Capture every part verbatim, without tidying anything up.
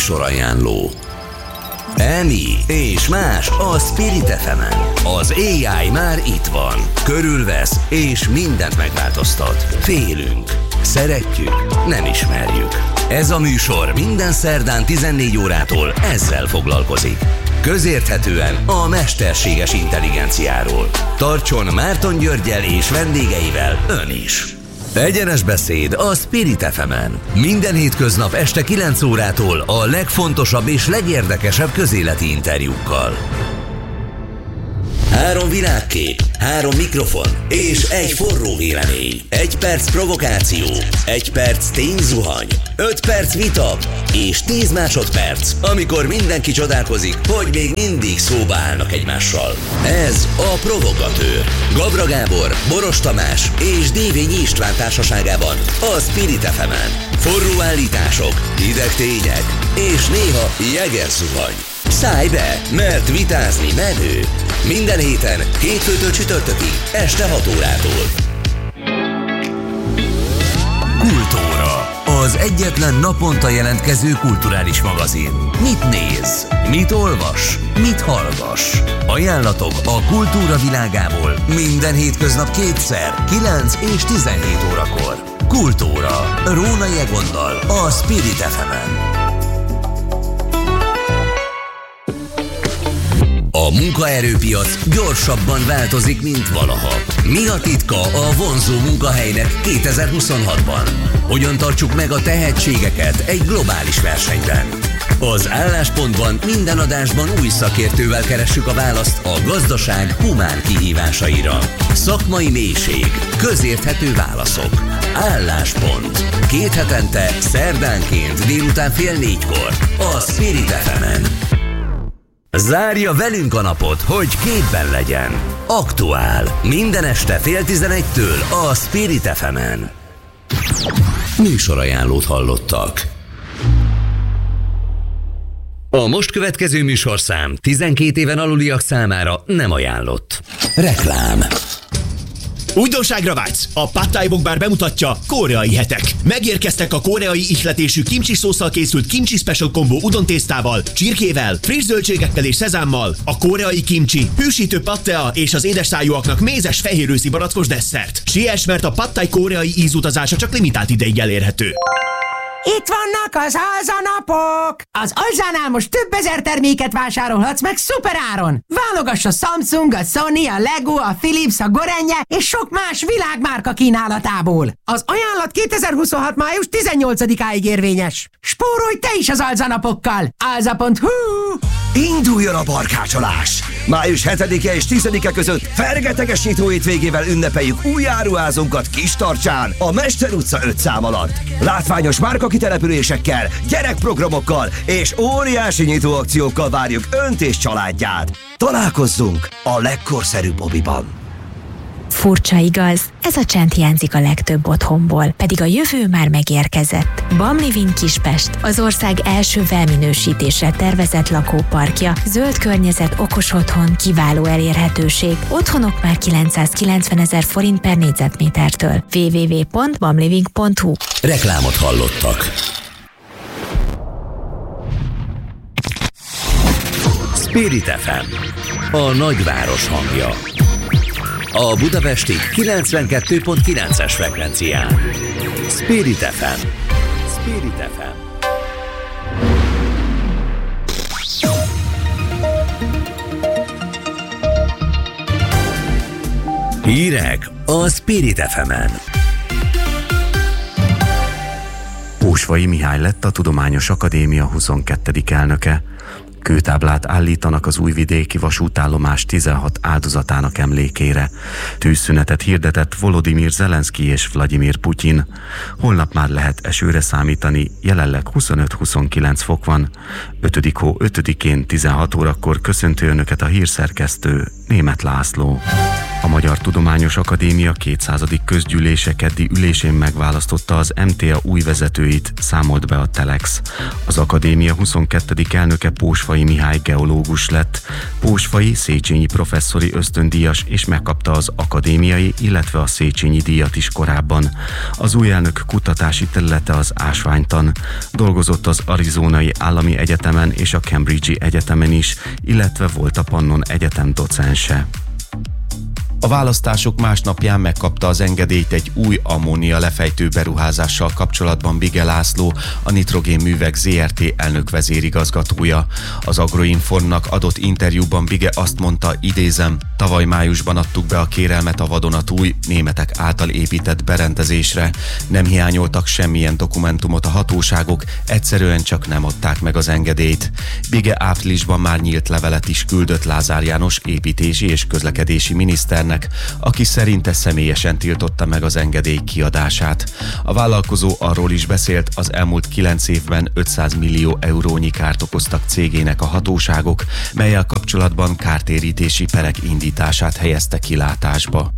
Műsorajánló. Emi és más a Spirit ef emen. Az á i már itt van. Körülvesz és mindent megváltoztat. Félünk. Szeretjük. Nem ismerjük. Ez a műsor minden szerdán tizennégy órától ezzel foglalkozik. Közérthetően a mesterséges intelligenciáról. Tartson Márton Györggyel és vendégeivel ön is. Egyenes beszéd a Spirit ef emen. Minden hétköznap este kilenc órától a legfontosabb és legérdekesebb közéleti interjúkkal. Három világkép, három mikrofon és egy forró vélemény. Egy perc provokáció, egy perc tényzuhany, öt perc vita és tíz másodperc, amikor mindenki csodálkozik, hogy még mindig szóba állnak egymással. Ez a Provokatőr. Gabra Gábor, Boros Tamás és Dévényi István társaságában a Spirit ef emen. Forró állítások, hideg tények és néha jegerzuhany. Szállj be, mert vitázni menő. Minden héten, hétfőtől csütörtökig, este hat órától. Kultúra. Az egyetlen naponta jelentkező kulturális magazin. Mit néz? Mit olvas? Mit hallgass? Ajánlatok a kultúra világából minden hétköznap kétszer, kilenc és tizenhét órakor. Kultúra. Rónai Egonnal a Spirit ef emen. A munkaerőpiac gyorsabban változik, mint valaha. Mi a titka a vonzó munkahelynek kétezer-huszonhatban? Hogyan tartsuk meg a tehetségeket egy globális versenyben? Az Álláspontban minden adásban új szakértővel keressük a választ a gazdaság humán kihívásaira. Szakmai mélység, közérthető válaszok. Álláspont. Két hetente, szerdánként délután fél négykor a Spirit ef emen. Zárja velünk a napot, hogy képben legyen. Aktuál. Minden este fél tizenegytől a Spirit ef emen. Műsorajánlót hallottak. A most következő műsorszám tizenkét éven aluliak számára nem ajánlott. Reklám. Újdonságra vágysz? A Pad Thai Bok Bar bemutatja Koreai hetek. Megérkeztek a koreai ihletésű kimchi szószal készült kimchi special combo udontésztával, csirkével, friss zöldségekkel és szezámmal, a koreai kimchi, hűsítő pattea és az édesszájúaknak mézes fehérőszi barackos desszert. Siess, mert a Pad Thai koreai ízutazása csak limitált ideig elérhető. Itt vannak az alzanapok! Az Alzánál most több ezer terméket vásárolhatsz meg szuperáron! Válogass a Samsung, a Sony, a Lego, a Philips, a Gorenje és sok más világmárka kínálatából. Az ajánlat kétezer-huszonhat. május tizennyolcadikáig érvényes. Spórolj te is az alzanapokkal! alza pont hu. Induljon a barkácsolás! május hetedike és tizedike között fergetegesítő hétvégével ünnepeljük új áruházunkat Kistarcsán, a Mester utca öt szám alatt. Látványos márkakitelepülésekkel, gyerekprogramokkal és óriási nyitóakciókkal várjuk önt és családját. Találkozzunk a legkorszerűbb mobiban. Furcsa, igaz? Ez a csend hiányzik a legtöbb otthonból, pedig a jövő már megérkezett. Bam Living Kispest, az ország első felminősítésre tervezett lakóparkja, zöld környezet, okos otthon, kiváló elérhetőség. Otthonok már kilencszázkilencvenezer forint per négyzetmétertől. double-u double-u double-u pont bamliving pont hu. Reklámot hallottak. Spirit ef em, a nagyváros hangja. A budapesti kilencvenkettő pont kilences frekvencián. Spirit ef em. Spirit ef em. Hírek a Spirit ef emen. Pósvai Mihály lett a Tudományos Akadémia huszonkettedik elnöke. Kőtáblát állítanak az újvidéki vasútállomás tizenhat áldozatának emlékére. Tűzszünetet hirdetett Volodymyr Zelenszky és Vladimir Putyin. Holnap már lehet esőre számítani, jelenleg huszonöt-huszonkilenc fok van. ötödik hó ötödikén tizenhat órakor köszönti önöket a hírszerkesztő, Németh László. A Magyar Tudományos Akadémia kétszázadik közgyűlése keddi ülésén megválasztotta az em té á új vezetőit, számolt be a Telex. Az akadémia huszonkettedik elnöke Pósfai Mihály geológus lett. Pósfai Széchenyi professzori ösztöndíjas és megkapta az akadémiai, illetve a Széchenyi díjat is korábban. Az új elnök kutatási területe az ásványtan. Dolgozott az Arizonai Állami Egyetemen és a Cambridge-i Egyetemen is, illetve volt a Pannon Egyetem docense. A választások másnapján megkapta az engedélyt egy új ammónia lefejtő beruházással kapcsolatban Bige László, a Nitrogén Művek zé er té elnök vezérigazgatója. Az Agroinformnak adott interjúban Bige azt mondta, idézem, tavaly májusban adtuk be a kérelmet a vadonatúj, németek által épített berendezésre. Nem hiányoltak semmilyen dokumentumot a hatóságok, egyszerűen csak nem adták meg az engedélyt. Bige áprilisban már nyílt levelet is küldött Lázár János építési és közlekedési miniszternek, aki szerinte személyesen tiltotta meg az engedély kiadását. A vállalkozó arról is beszélt, az elmúlt kilenc évben ötszáz millió eurónyi kárt okoztak cégének a hatóságok, mellyel kapcsolatban kártérítési perek indítását helyezte kilátásba.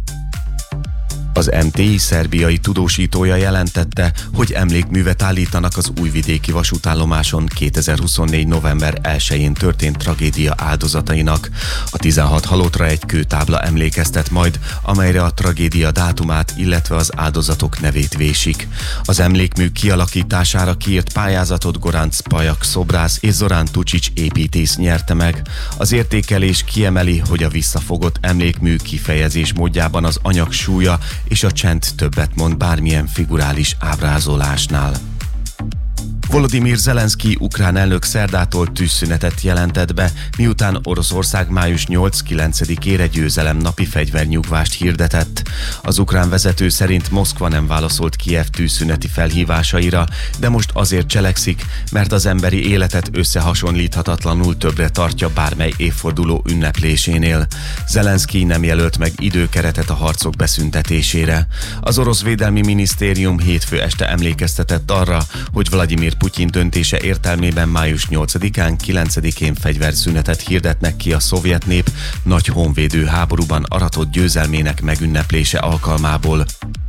Az em té i szerbiai tudósítója jelentette, hogy emlékművet állítanak az újvidéki vasútállomáson kétezer-huszonnégy november elsején történt tragédia áldozatainak. A tizenhat halottra egy kőtábla emlékeztet majd, amelyre a tragédia dátumát, illetve az áldozatok nevét vésik. Az emlékmű kialakítására kiírt pályázatot Goránc Pajak szobrász és Zorán Tucsics építész nyerte meg. Az értékelés kiemeli, hogy a visszafogott emlékmű kifejezés módjában az anyag súlya és a csend többet mond bármilyen figurális ábrázolásnál. Volodymyr Zelenszky ukrán elnök szerdától tűzszünetet jelentett be, miután Oroszország május nyolc-kilencedikére győzelem napi fegyvernyugvást hirdetett. Az ukrán vezető szerint Moszkva nem válaszolt Kijev tűzszüneti felhívásaira, de most azért cselekszik, mert az emberi életet összehasonlíthatatlanul többre tartja bármely évforduló ünneplésénél. Zelenszky nem jelölt meg időkeretet a harcok beszüntetésére. Az orosz védelmi minisztérium hétfő este emlékeztetett arra, hogy Vladimir Putyin döntése értelmében május nyolcadikán, kilencedikén fegyverszünetet hirdetnek ki a szovjet nép nagy honvédő háborúban aratott győzelmének megünneplése alkalmából.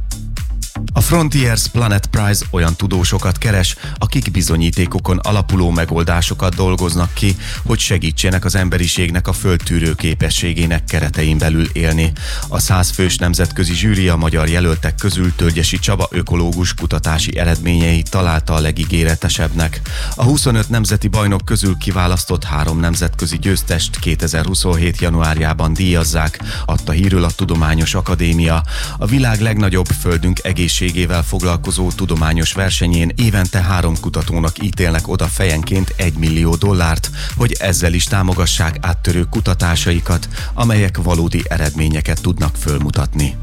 A Frontiers Planet Prize olyan tudósokat keres, akik bizonyítékokon alapuló megoldásokat dolgoznak ki, hogy segítsenek az emberiségnek a földtűrő képességének keretein belül élni. A százfős nemzetközi zsűri a magyar jelöltek közül Tölgyesi Csaba ökológus kutatási eredményeit találta a legígéretesebbnek. A huszonöt nemzeti bajnok közül kiválasztott három nemzetközi győztest kétezer-huszonhét januárjában díjazzák, adta hírül a Tudományos Akadémia. A világ legnagyobb földünk egészségével foglalkozó tudományos versenyén évente három kutatónak ítélnek oda fejenként egy millió dollárt, hogy ezzel is támogassák áttörő kutatásaikat, amelyek valódi eredményeket tudnak fölmutatni.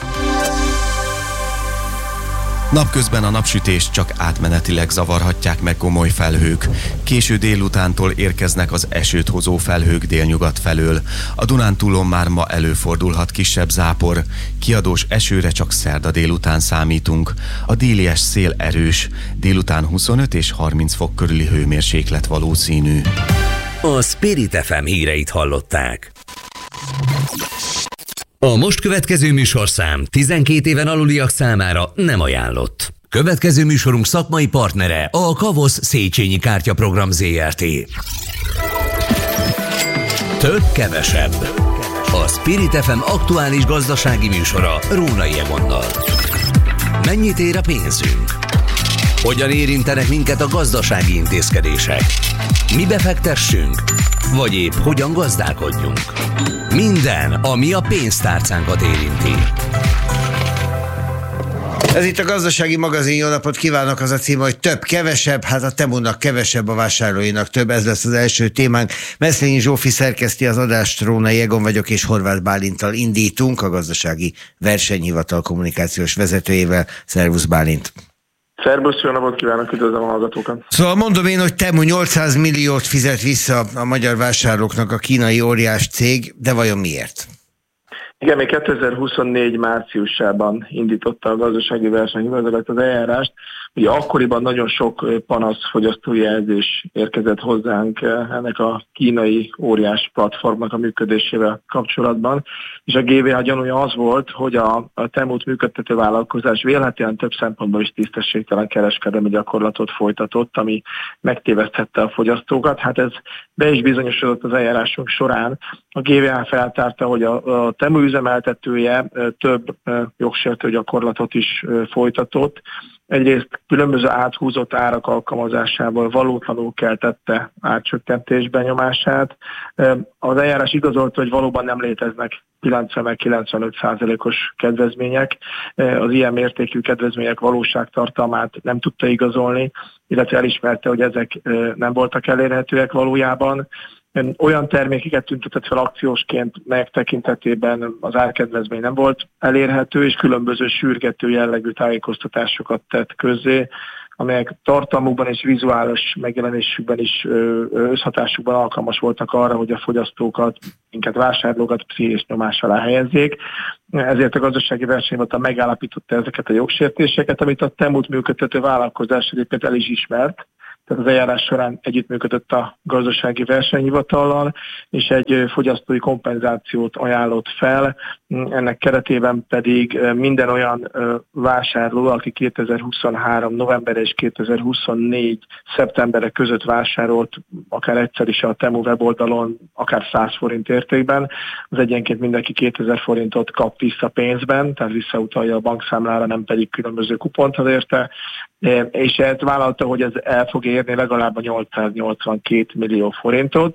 Napközben a napsütést csak átmenetileg zavarhatják meg gomoly felhők. Késő délutántól érkeznek az esőt hozó felhők délnyugat felől. A Dunántúlon már ma előfordulhat kisebb zápor. Kiadós esőre csak szerda délután számítunk. A délies szél erős. Délután huszonöt és harminc fok körüli hőmérséklet valószínű. A Spirit ef em híreit hallották. A most következő műsorszám tizenkét éven aluliak számára nem ajánlott. Következő műsorunk szakmai partnere a Kavosz Széchenyi Kártyaprogram zé er té. Több kevesebb. A Spirit ef em aktuális gazdasági műsora Rónai Egonnal. Mennyit ér a pénzünk? Hogyan érintenek minket a gazdasági intézkedések? Mi befektessünk? Vagy épp hogyan gazdálkodjunk? Minden, ami a pénztárcánkat érinti. Ez itt a Gazdasági Magazin, jó napot kívánok, az a címe, hogy több, kevesebb, hát a Temunak kevesebb, a vásárlóinak több, ez lesz az első témánk. Meszlényi Zsófi szerkeszti az adást, Rónai Egon vagyok, és Horváth Bálinttal indítunk, a Gazdasági Versenyhivatal kommunikációs vezetőjével. Szervusz Bálint! Szerbusz, jó napot kívánok, üdvözlöm a hallgatókat! Szóval mondom én, hogy Temu nyolcszáz milliót fizet vissza a magyar vásárlóknak a kínai óriás cég, de vajon miért? Igen, még kétezer-huszonnégy márciusában indította a Gazdasági Versenyhivatal az eljárást, Ugye akkoriban nagyon sok panasz fogyasztói jelzés érkezett hozzánk ennek a kínai óriás platformnak a működésével kapcsolatban, és a gé vé há gyanúja az volt, hogy a, a Temút működtető vállalkozás vélhetően több szempontból is tisztességtelen kereskedelmi gyakorlatot folytatott, ami megtéveszthette a fogyasztókat. Hát ez be is bizonyosodott az eljárásunk során. A gé vé há feltárta, hogy a, a Temu üzemeltetője több jogsértő gyakorlatot is folytatott. Egyrészt különböző áthúzott árak alkalmazásával valótlanul keltette árcsökkentés benyomását. Az eljárás igazolta, hogy valóban nem léteznek kilencven-kilencvenöt százalékos kedvezmények. Az ilyen mértékű kedvezmények valóságtartalmát nem tudta igazolni, illetve elismerte, hogy ezek nem voltak elérhetőek valójában. Olyan termékeket tüntetett fel akciósként, melyek tekintetében az árkedvezmény nem volt elérhető, és különböző sürgető jellegű tájékoztatásokat tett közzé, amelyek tartalmukban és vizuális megjelenésükben is összhatásukban alkalmas voltak arra, hogy a fogyasztókat, minket vásárlókat pszichés nyomás alá helyezzék. Ezért a gazdasági versenyhivatal megállapította ezeket a jogsértéseket, amit a Temút működtető vállalkozás egyébként el is ismert. Tehát az eljárás során együttműködött a gazdasági versenyhivatallal, és egy fogyasztói kompenzációt ajánlott fel. Ennek keretében pedig minden olyan vásárló, aki kétezer-huszonhárom november és kétezer-huszonnégy szeptember között vásárolt, akár egyszer is a Temu weboldalon, akár száz forint értékben, az egyenként mindenki kétezer forintot kap vissza pénzben, tehát visszautalja a bankszámlára, nem pedig különböző kupont ad érte, és ezt vállalta, hogy ez el fog érni legalább a nyolcszáznyolcvankét millió forintot,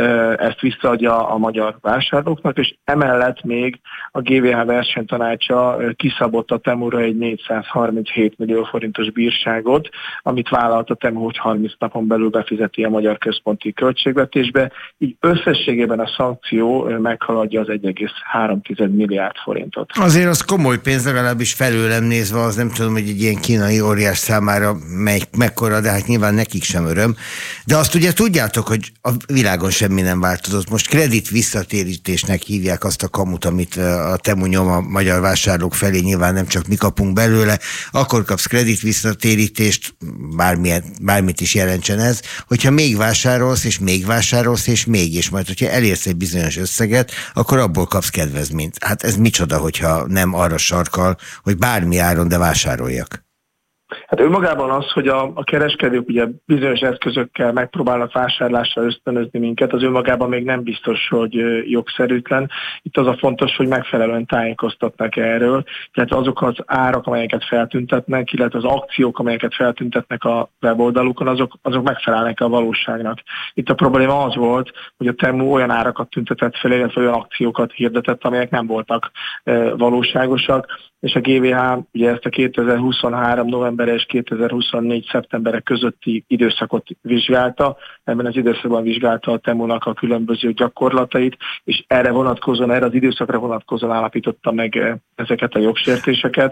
ezt visszaadja a magyar vásárlóknak, és emellett még a gé vé há versenytanácsa kiszabott a Temura egy négyszázharminchét millió forintos bírságot, amit vállalt a Temu, hogy harminc napon belül befizeti a magyar központi költségvetésbe, így összességében a szankció meghaladja az egy egész három milliárd forintot. Azért az komoly pénz, legalábbis felőlem nézve, az nem tudom, hogy egy ilyen kínai óriás számára mely, mekkora, de hát nyilván nekik sem öröm. De azt ugye tudjátok, hogy a világon semmi nem változott. Most kredit visszatérítésnek hívják azt a kamut, amit a Temu nyom a magyar vásárlók felé, nyilván nem csak mi kapunk belőle, akkor kapsz kredit visszatérítést, bármilyen, bármit is jelentsen ez, hogyha még vásárolsz, és még vásárolsz, és még, és majd, hogyha elérsz egy bizonyos összeget, akkor abból kapsz kedvezményt. Hát ez micsoda, hogyha nem arra sarkal, hogy bármi áron, de vásároljak. Hát önmagában az, hogy a, a kereskedők ugye bizonyos eszközökkel megpróbálnak vásárlásra ösztönözni minket, az önmagában még nem biztos, hogy jogszerűtlen. Itt az a fontos, hogy megfelelően tájékoztatnak erről, illetve azok az árak, amelyeket feltüntetnek, illetve az akciók, amelyeket feltüntetnek a weboldalukon, azok, azok megfelelnek a valóságnak. Itt a probléma az volt, hogy a Temu olyan árakat tüntetett fel, illetve olyan akciókat hirdetett, amelyek nem voltak e, valóságosak, és a gé vé há ugye ezt a kétezer-huszonhárom november és kétezer-huszonnégy szeptember közötti időszakot vizsgálta, ebben az időszakban vizsgálta a Temunak a különböző gyakorlatait, és erre vonatkozóan, erre az időszakra vonatkozóan állapította meg ezeket a jogsértéseket.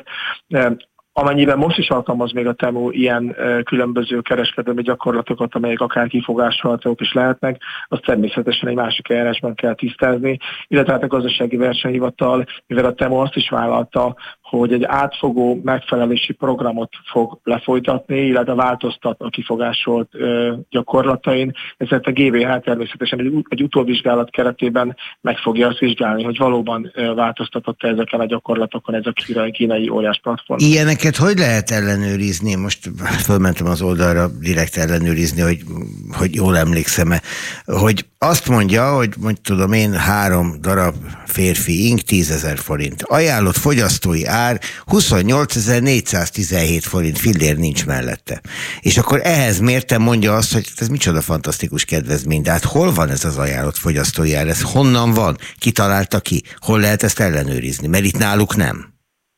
Amennyiben most is alkalmaz még a Temu ilyen e, különböző kereskedelmi gyakorlatokat, amelyek akár kifogásolhatók is lehetnek, azt természetesen egy másik eljárásban kell tisztázni, illetve hát a gazdasági versenyhivatal, mivel a Temu azt is vállalta, hogy egy átfogó megfelelési programot fog lefolytatni, illetve változtat a kifogásolt ö, gyakorlatain. Ezért a gé vé há természetesen egy, egy utóvizsgálat keretében meg fogja azt vizsgálni, hogy valóban ö, változtatott ezeken a gyakorlatokon ez a kínai óriás platform. Ilyeneket hogy lehet ellenőrizni? Most fölmentem az oldalra direkt ellenőrizni, hogy, hogy jól emlékszem-e, hogy azt mondja, hogy mondjuk tudom én, három darab férfi ing tízezer forint. Ajánlott fogyasztói ár huszonnyolcezer-négyszáztizenhét forint, fillér nincs mellette. És akkor ehhez mértem mondja azt, hogy ez micsoda fantasztikus kedvezmény. De hát hol van ez az ajánlott fogyasztói ár? Ez honnan van? Ki találta ki? Hol lehet ezt ellenőrizni? Mert itt náluk nem.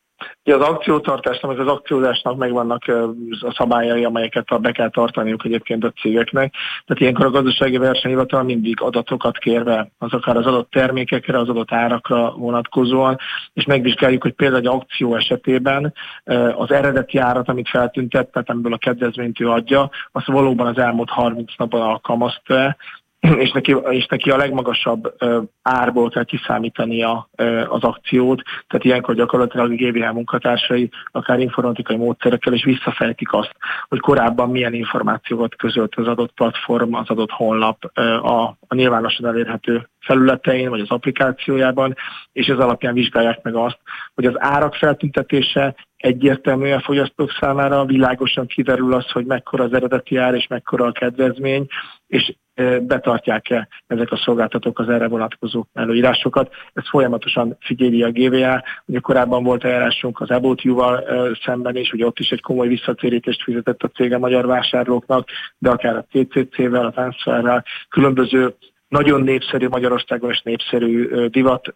Az akciótartásnak, az akciózásnak megvannak a szabályai, amelyeket be kell tartaniuk egyébként a cégeknek. Tehát ilyenkor a gazdasági versenyhivatal mindig adatokat kérve, az akár az adott termékekre, az adott árakra vonatkozóan, és megvizsgáljuk, hogy például egy akció esetében az eredeti árat, amit feltüntet, tehát amiből a kedvezményt ő adja, azt valóban az elmúlt harminc napban alkalmazta, és neki, és neki a legmagasabb ö, árból kell kiszámítania ö, az akciót, tehát ilyenkor gyakorlatilag a gé vé há munkatársai akár informatikai módszerekkel is visszafejtik azt, hogy korábban milyen információkat közölt az adott platform, az adott honlap ö, a, a nyilvánosan elérhető felületein, vagy az applikációjában, és ez alapján vizsgálják meg azt, hogy az árak feltüntetése egyértelműen a fogyasztók számára világosan kiderül az, hogy mekkora az eredeti ár és mekkora a kedvezmény, és betartják-e ezek a szolgáltatók az erre vonatkozó előírásokat. Ezt folyamatosan figyeli a gé vé há. Ugye korábban volt eljárásunk az About You-val szemben is, ugye ott is egy komoly visszatérítést fizetett a cég a magyar vásárlóknak, de akár a té cé cé-vel, a Transferrel, különböző nagyon népszerű Magyarországon és népszerű divat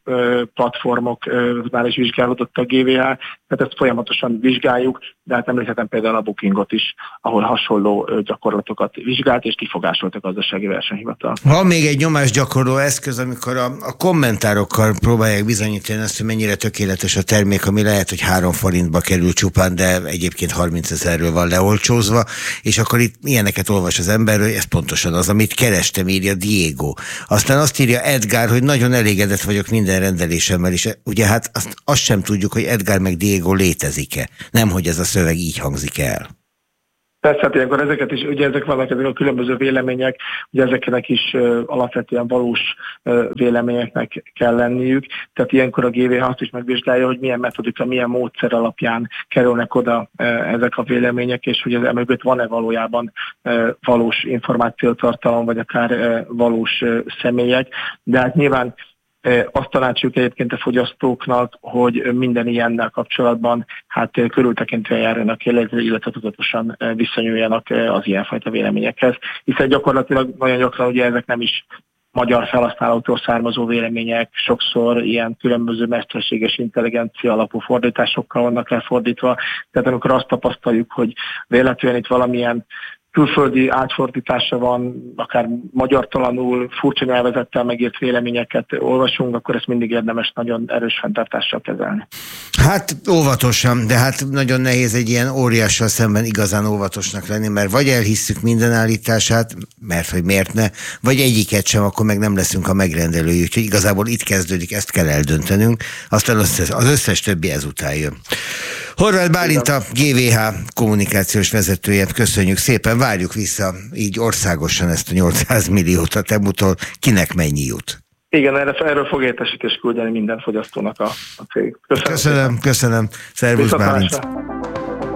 platformoknál is vizsgálódott a gé vé há, tehát ezt folyamatosan vizsgáljuk, de hát említhetem például a Bookingot is, ahol hasonló gyakorlatokat vizsgált és kifogásolt a gazdasági versenyhivatal. Van még egy nyomásgyakorló eszköz, amikor a, a kommentárokkal próbálják bizonyítani azt, hogy mennyire tökéletes a termék, ami lehet, hogy három forintba kerül csupán, de egyébként harmincezerről van leolcsózva, és akkor itt ilyeneket olvas az emberről, ez pontosan az, amit kerestem, írja Diego. Aztán azt írja Edgar, hogy nagyon elégedett vagyok minden rendelésemmel, és ugye hát azt, azt sem tudjuk, hogy Edgar meg Diego létezik-e. Nem, hogy ez a szöveg így hangzik el. Persze, hát ilyenkor ezeket is, ugye ezek vannak ezek a különböző vélemények, ugye ezeknek is uh, alapvetően valós uh, véleményeknek kell lenniük, tehát ilyenkor a gé vé há azt is megvizsgálja, hogy milyen metodika, milyen módszer alapján kerülnek oda uh, ezek a vélemények, és hogy ez mögött van-e valójában uh, valós információtartalom, vagy akár uh, valós uh, személyek, de hát nyilván azt tanácsoljuk egyébként a fogyasztóknak, hogy minden ilyennel kapcsolatban hát körültekintően járjanak, illetve tudatosan viszonyuljanak az ilyenfajta véleményekhez, hiszen gyakorlatilag nagyon gyakran ugye ezek nem is magyar felhasználóktól származó vélemények, sokszor ilyen különböző mesterséges intelligencia alapú fordításokkal vannak lefordítva, tehát amikor azt tapasztaljuk, hogy véletlenül itt valamilyen külföldi átfordítása van, akár magyartalanul, furcsa nyelvezettel megírt véleményeket olvasunk, akkor ezt mindig érdemes nagyon erős fenntartással kezelni. Hát óvatosan, de hát nagyon nehéz egy ilyen óriással szemben igazán óvatosnak lenni, mert vagy elhisszük minden állítását, mert hogy miért ne, vagy egyiket sem, akkor meg nem leszünk a megrendelői, úgyhogy igazából itt kezdődik, ezt kell eldöntenünk, aztán az összes többi ezután jön. Horváth Bálint, a gé vé há kommunikációs vezetőjét köszönjük szépen, várjuk vissza így országosan ezt a nyolcszáz milliót a Temutól, kinek mennyi jut? Igen, erre, erről fog értesítést küldeni minden fogyasztónak a, a cég. Köszönöm. Köszönöm, köszönöm. Szervusz Bálint.